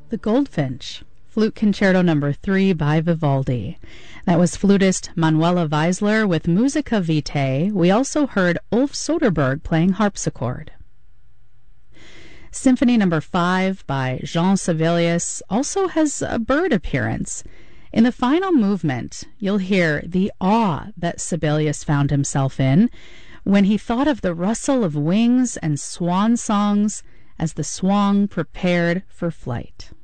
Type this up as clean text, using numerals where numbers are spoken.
The Goldfinch, Flute Concerto No. 3 by Vivaldi. That was flutist Manuela Weisler with Musica Vitae. We also heard Ulf Soderberg playing harpsichord. Symphony No. 5 by Jean Sibelius also has a bird appearance. In the final movement, you'll hear the awe that Sibelius found himself in when he thought of the rustle of wings and swan songs as the swan prepared for flight.